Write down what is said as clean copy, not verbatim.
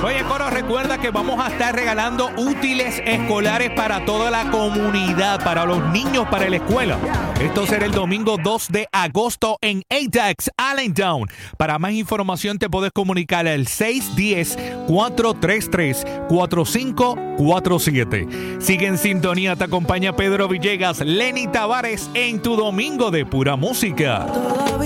Oye, Coro, recuerda que vamos a estar regalando útiles escolares para toda la comunidad, para los niños, para la escuela. Esto será el domingo 2 de agosto en ATEX, Allentown. Para más información te puedes comunicar al 610-433-4547. Sigue en sintonía, te acompaña Pedro Villegas, Lenny Tavares en tu domingo de pura música.